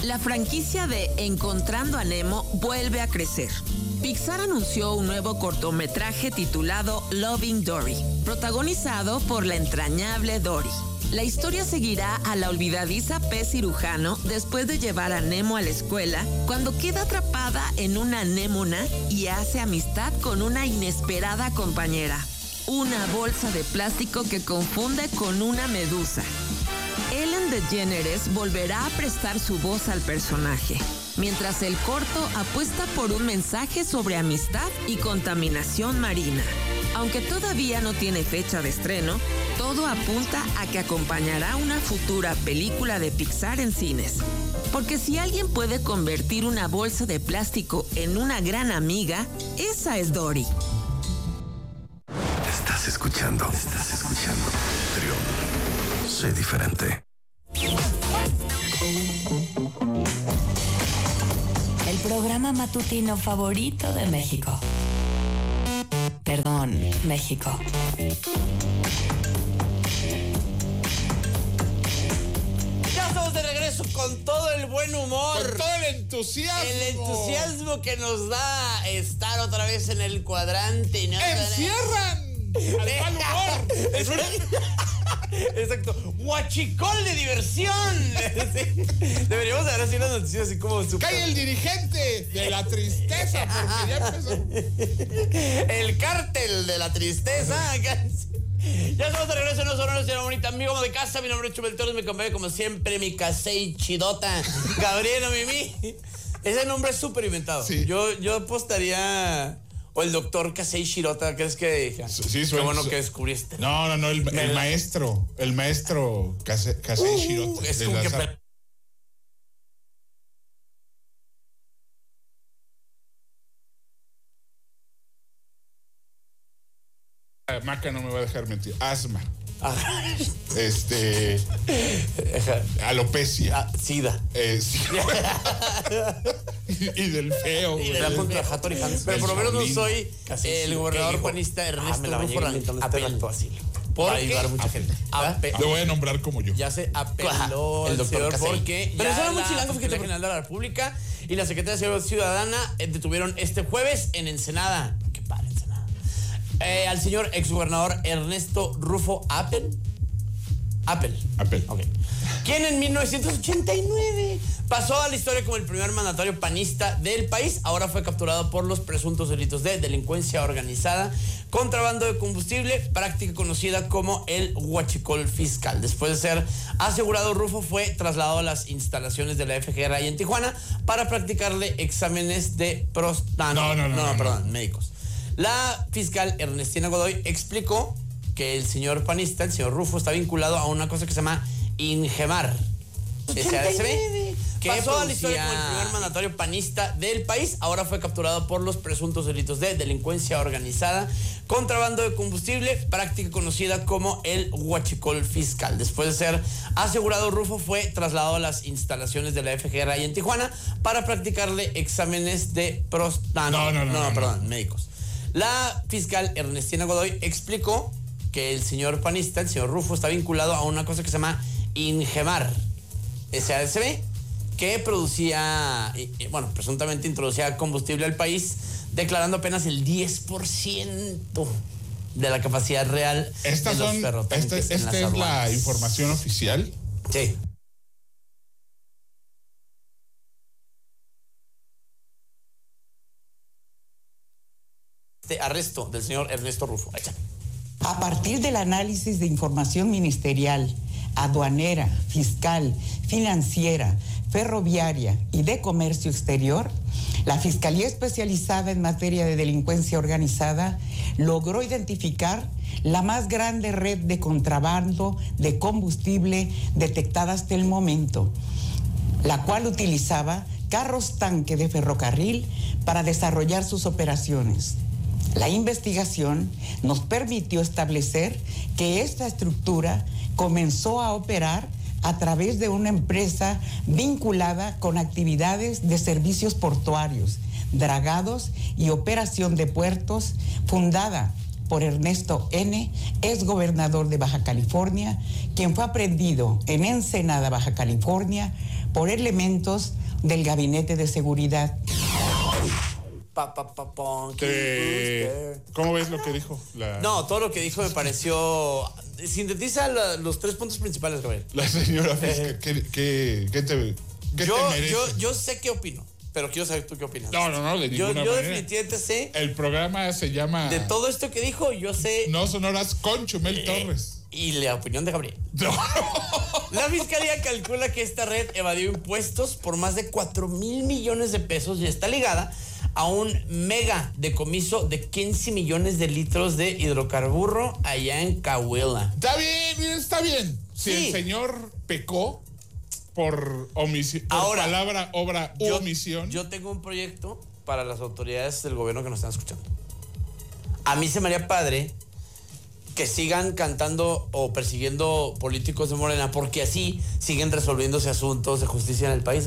La franquicia de Encontrando a Nemo vuelve a crecer. Pixar anunció un nuevo cortometraje titulado Loving Dory, protagonizado por la entrañable Dory. La historia seguirá a la olvidadiza pez cirujano después de llevar a Nemo a la escuela, cuando queda atrapada en una anémona y hace amistad con una inesperada compañera, una bolsa de plástico que confunde con una medusa. Ellen DeGeneres volverá a prestar su voz al personaje, mientras el corto apuesta por un mensaje sobre amistad y contaminación marina. Aunque todavía no tiene fecha de estreno, todo apunta a que acompañará una futura película de Pixar en cines. Porque si alguien puede convertir una bolsa de plástico en una gran amiga, esa es Dory. Estás escuchando Trión. Sé diferente. El programa matutino favorito de México. Perdón, México. Ya estamos de regreso con todo el buen humor. Con todo el entusiasmo. El entusiasmo que nos da estar otra vez en el cuadrante. ¿No? ¡Encierran! ¡Al mal humor! Exacto. Huachicol de diversión. Sí. Deberíamos haber así unas noticias así como super... ¡Cae el dirigente de la tristeza! Porque ya empezó. El cártel de la tristeza. Ya estamos de regreso en los horarios de la bonita amigo de casa. Mi nombre es Chumel Torres, me acompaña como siempre mi casey chidota, Gabriela Mimi. Ese nombre es súper inventado. Sí. Yo apostaría... O el doctor Casey Shirota, ¿crees que? Sí, qué bueno que descubriste. No, el maestro Casey Shirota. Es como que... Maca no me va a dejar mentir. Asma. Alopecia. SIDA. Y del feo. Y de la contra Hattori Hans. Pero por lo menos no soy el gobernador panista Ernesto Rufo Apel. Para ayudar a mucha gente. Lo voy a nombrar como yo. Ya se apeló el doctor porque... Pero eso era muy chilango, Fiscalía General de la República y la Secretaría de Seguridad Ciudadana detuvieron este jueves en Ensenada. Qué padre, Ensenada. Al señor exgobernador Ernesto Rufo Apel. Okay. Quien en 1989 pasó a la historia como el primer mandatario panista del país, ahora fue capturado por los presuntos delitos de delincuencia organizada, contrabando de combustible, práctica conocida como el huachicol fiscal. Después de ser asegurado, Rufo fue trasladado a las instalaciones de la FGR ahí en Tijuana para practicarle exámenes de médicos. La fiscal Ernestina Godoy explicó que el señor panista, el señor Rufo, está vinculado a una cosa que se llama Ingemar SADCB, que pasó a la historia como el primer mandatario panista del país, ahora fue capturado por los presuntos delitos de delincuencia organizada, contrabando de combustible, práctica conocida como el huachicol fiscal. Después de ser asegurado, Rufo fue trasladado a las instalaciones de la FGR ahí en Tijuana para practicarle exámenes de médicos. La fiscal Ernestina Godoy explicó que el señor panista, el señor Rufo, está vinculado a una cosa que se llama Ingemar SADCB, que presuntamente introducía combustible al país, declarando apenas el 10% de la capacidad real de los ferrotanques. ¿Esta es la información oficial? Sí. Este arresto del señor Ernesto Rufo. A partir del análisis de información ministerial, aduanera, fiscal, financiera, ferroviaria y de comercio exterior, la Fiscalía Especializada en Materia de Delincuencia Organizada logró identificar la más grande red de contrabando de combustible detectada hasta el momento, la cual utilizaba carros tanque de ferrocarril para desarrollar sus operaciones. La investigación nos permitió establecer que esta estructura comenzó a operar a través de una empresa vinculada con actividades de servicios portuarios, dragados y operación de puertos, fundada por Ernesto N., exgobernador de Baja California, quien fue aprehendido en Ensenada, Baja California, por elementos del Gabinete de Seguridad. ¿Cómo ves lo que dijo? No, todo lo que dijo me pareció... Sintetiza los 3 puntos principales, Gabriel. La señora fiscal, ¿qué te merece? Yo sé qué opino, pero quiero saber tú qué opinas. No, de ninguna manera. Yo definitivamente sé... El programa se llama... De todo esto que dijo, yo sé... No sonoras con Chumel Torres. Y la opinión de Gabriel. No. La fiscalía calcula que esta red evadió impuestos por más de 4,000 millones de pesos y está ligada a un mega decomiso de 15 millones de litros de hidrocarburo allá en Coahuila. Está bien. Si el señor pecó por omisión, por palabra, obra u omisión. Yo tengo un proyecto para las autoridades del gobierno que nos están escuchando. A mí se me haría padre que sigan cantando o persiguiendo políticos de Morena, porque así siguen resolviéndose asuntos de justicia en el país.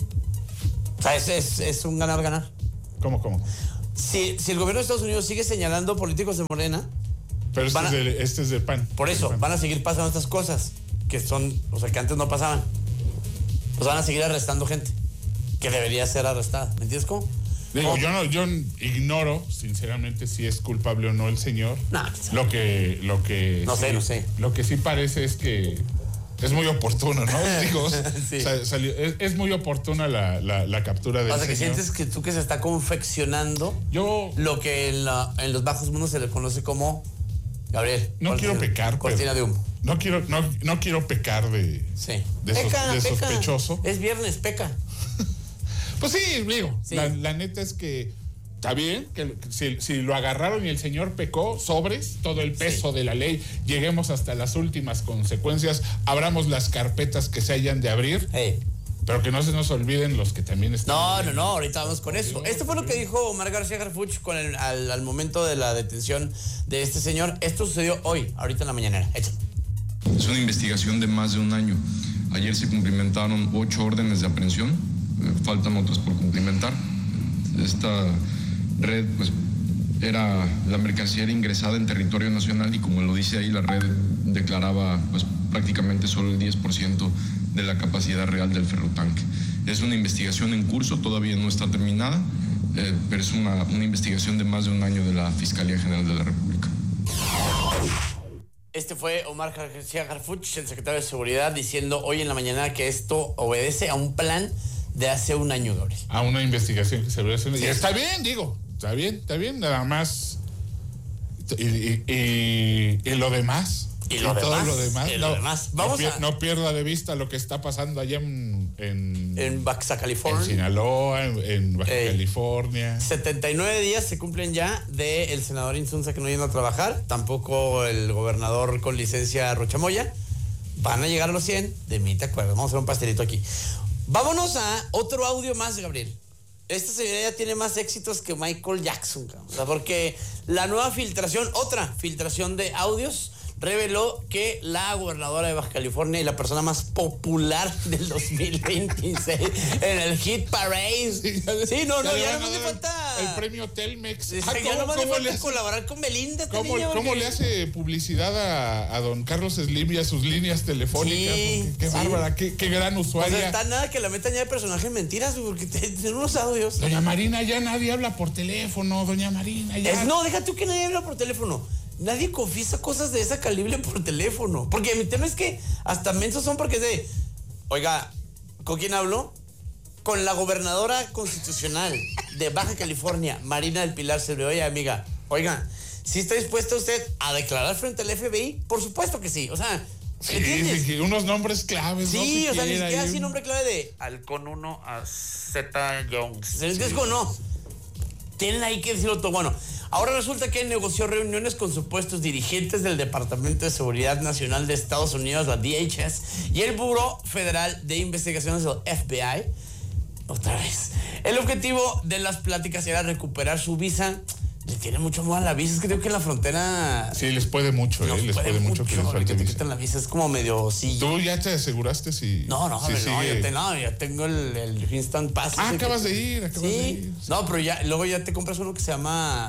O sea, es un ganar-ganar. ¿Cómo? Si el gobierno de Estados Unidos sigue señalando políticos de Morena... Pero este es de PAN. Por eso, van a seguir pasando estas cosas que son, o sea, que antes no pasaban. Pues van a seguir arrestando gente que debería ser arrestada. ¿Me entiendes cómo? Digo, yo ignoro, sinceramente, si es culpable o no el señor. No, lo que no sí, sé. Lo que sí parece es que es muy oportuno, ¿no? Digo, sí. Es muy oportuna la captura del señor. O sea, que sientes que tú que se está confeccionando lo que en los bajos mundos se le conoce como... Gabriel. No quiero pecar, cortina de humo. No quiero pecar de sospechoso. Es viernes, peca. Pues sí, digo, sí. La neta es que está bien, que si lo agarraron y el señor pecó, sobres, todo el peso de la ley, lleguemos hasta las últimas consecuencias, abramos las carpetas que se hayan de abrir, pero que no se nos olviden los que también están... No, ahorita vamos con eso. Esto fue lo que dijo Omar García Harfuch al momento de la detención de este señor. Esto sucedió hoy, ahorita en la mañanera. Échalo. Es una investigación de más de un año. Ayer se cumplimentaron 8 órdenes de aprehensión, faltan otras por cumplimentar. Esta red, pues, la mercancía era ingresada en territorio nacional y como lo dice ahí, la red declaraba, pues, prácticamente solo el 10% de la capacidad real del ferrotanque. Es una investigación en curso, todavía no está terminada, pero es una investigación de más de un año de la Fiscalía General de la República. Este fue Omar García Harfuch, el secretario de Seguridad, diciendo hoy en la mañana que esto obedece a un plan de hace un año, Gabriel. A una investigación que se ve haciendo. Sí. Y está bien, está bien, nada más. Y lo demás. Y todo lo demás. No pierda de vista lo que está pasando allá en Baja California. En Sinaloa, en Baja California. 79 días se cumplen ya del senador Insunza que no viene a trabajar, tampoco el gobernador con licencia Rochamoya. Van a llegar a los 100, de mí te acuerdas. Vamos a hacer un pastelito aquí. Vámonos a otro audio más, Gabriel. Esta señora ya tiene más éxitos que Michael Jackson, o sea, porque la nueva otra filtración de audios reveló que la gobernadora de Baja California y la persona más popular del 2026 en el Hit Parade. Sí, no, ya no le falta... El premio Telmex. Ya no le falta colaborar con Belinda. ¿Cómo le hace publicidad a don Carlos Slim y a sus líneas telefónicas? Qué bárbara, qué gran usuaria. O sea, está nada que la metan ya de personaje en mentiras, porque tienen unos audios. Doña Marina, ya nadie habla por teléfono, doña Marina, ya. No, deja tú que nadie habla por teléfono. Nadie confiesa cosas de esa calibre por teléfono. Porque mi tema es que hasta mensos son porque oiga, ¿con quién hablo? Con la gobernadora constitucional de Baja California, Marina del Pilar Selve. Oye, amiga, oiga, ¿sí está dispuesta usted a declarar frente al FBI? Por supuesto que sí. O sea, ¿entiendes? Sí, unos nombres claves. Sí, o sea, ni siquiera así nombre clave de Halcón 1 a Z Jones. ¿Entiendes cómo no? Tienen ahí que decirlo todo. Bueno, ahora resulta que negoció reuniones con supuestos dirigentes del Departamento de Seguridad Nacional de Estados Unidos, la DHS, y el Buró Federal de Investigaciones, el FBI. Otra vez. El objetivo de las pláticas era recuperar su visa. Le tiene mucho amor a la visa. Es que creo que en la frontera... Sí, les puede mucho, les puede mucho que les falte visa. Quitan la visa. Es como medio... Sí. ¿Tú ya te aseguraste si...? No, ya tengo el Instant Pass. Acabas de ir. Sí. No, pero luego ya te compras uno que se llama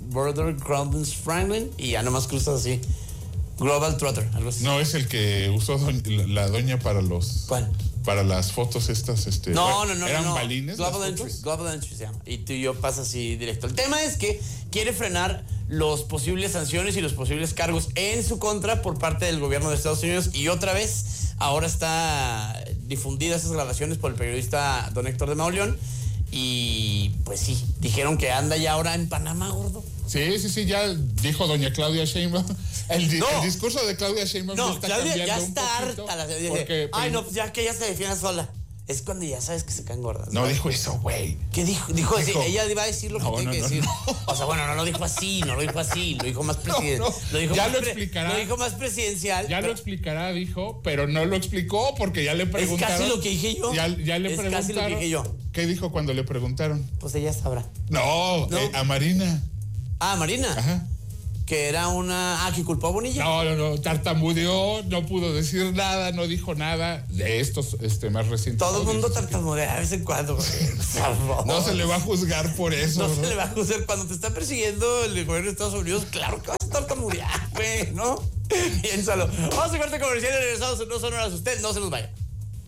Border Crowdens Franklin y ya nomás cruzas así. Global Trotter, algo así. No, es el que usó la doña para los... ¿Cuál? Para las fotos estas, No. ¿Eran balines? Global Entry se llama. Y tú y yo pasas así directo. El tema es que quiere frenar los posibles sanciones y los posibles cargos en su contra por parte del gobierno de Estados Unidos. Y otra vez, ahora está difundidas esas grabaciones por el periodista don Héctor de Mauleón. Y pues sí, dijeron que anda ya ahora en Panamá, gordo. Sí, ya dijo doña Claudia Sheinbaum. El discurso de Claudia Sheinbaum está Claudia ya está harta. Ay, no, pues ya que ella se defiende sola. Es cuando ya sabes que se caen gordas. No dijo eso, güey. ¿Qué dijo? Dijo así, ella iba a decir lo que tiene que decir. No. O sea, bueno, no lo dijo así, lo dijo más presidencial. Lo explicará. Lo dijo más presidencial. Lo explicará, dijo, pero no lo explicó porque ya le preguntaron. Es casi lo que dije yo. Ya le preguntaron. Casi lo que dije yo. ¿Qué dijo cuando le preguntaron? Pues ella sabrá. No. A Marina. Ah, Marina. Ajá. Que era que culpó a Bonilla. No, tartamudeó, no pudo decir nada, no dijo nada de estos más recientes. Todo el mundo tartamudea de vez en cuando. No se le va a juzgar por eso. No se le va a juzgar. Cuando te está persiguiendo el gobierno de Estados Unidos, claro que vas a tartamudear, güey, ¿no? Piénsalo. Vamos a corte comercial y regresamos. No son horas usted, no se nos vaya.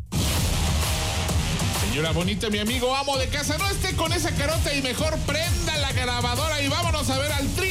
Señora bonita, mi amigo amo de casa, no esté con esa carota y mejor prenda la grabadora y vámonos a ver al Tri.